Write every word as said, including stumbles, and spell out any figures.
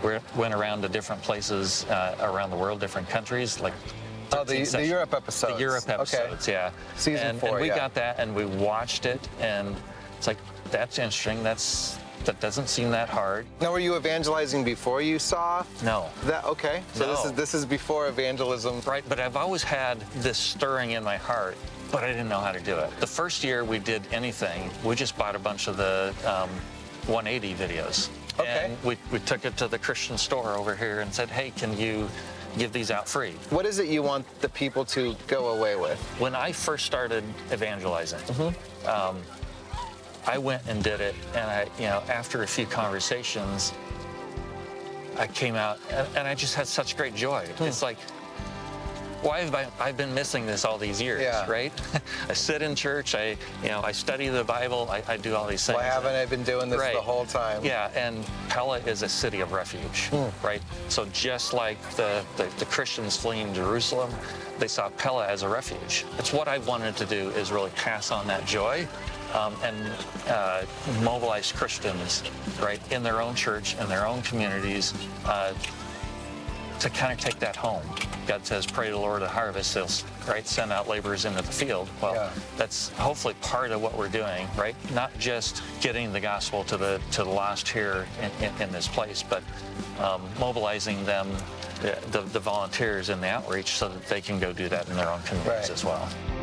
we went around to different places uh, around the world, different countries, like Oh, the, the Europe episodes. The Europe episodes, okay. yeah. Season and, four, and we yeah. got that, and we watched it, and it's like, that's interesting. That's that doesn't seem that hard. Now, were you evangelizing before you saw? No. That okay. So no. this is this is before evangelism. Right, but I've always had this stirring in my heart, but I didn't know how to do it. The first year we did anything, we just bought a bunch of the um, one eighty videos. Okay. And we, we took it to the Christian store over here and said, hey, can you give these out free? What is it you want the people to go away with? When I first started evangelizing, mm-hmm. um, I went and did it, and I, you know, after a few conversations, I came out, and, and I just had such great joy. Hmm. It's like, why have I I've been missing this all these years, yeah. right? I sit in church, I, you know, I study the Bible, I, I do all these things. Why haven't I been doing this right. the whole time? Yeah, and Pella is a city of refuge, hmm. right? So just like the, the, the Christians fleeing Jerusalem, they saw Pella as a refuge. It's what I wanted to do, is really pass on that joy. Um, and uh, mobilize Christians, right, in their own church, in their own communities, uh, to kind of take that home. God says, pray to the Lord of the harvest, he'll, right, send out laborers into the field. Well, yeah. that's hopefully part of what we're doing, right? Not just getting the gospel to the to the lost here in, in, in this place, but um, mobilizing them, the, the, the volunteers in the outreach, so that they can go do that in their own communities right. as well.